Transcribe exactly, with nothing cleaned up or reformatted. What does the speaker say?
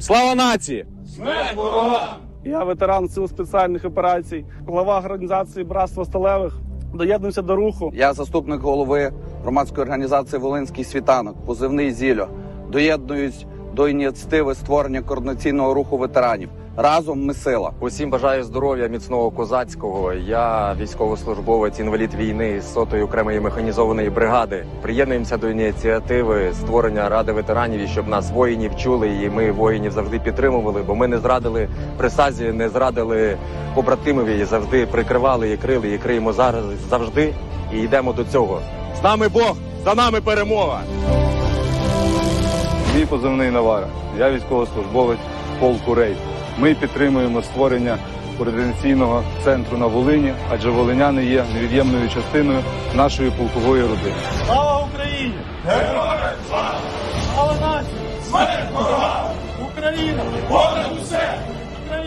Слава нації! Смерть ворогам! Я ветеран Сил спеціальних операцій, глава організації «Братство сталевих». Доєднуюся до руху. Я заступник голови громадської організації «Волинський світанок», позивний «Зілля». Доєднуюсь до ініціативи створення координаційного руху ветеранів. Разом ми сила. Усім бажаю здоров'я, міцного козацького. Я військовослужбовець, інвалід війни з сотої окремої механізованої бригади. Приєднуємося до ініціативи створення Ради ветеранів, і щоб нас воїнів чули, і ми воїнів завжди підтримували, бо ми не зрадили присязі, не зрадили побратимові, і завжди прикривали і крили, і криємо зараз завжди, і йдемо до цього. З нами Бог, за нами перемога! Мій позивний Навара. Я військовослужбовець полку «Рейд». Ми підтримуємо створення координаційного центру на Волині, адже волиняни є невід'ємною частиною нашої полкової родини. Слава Україні! Героям слава! Слава нації! Смерть ворогам! Україна! Понад усе!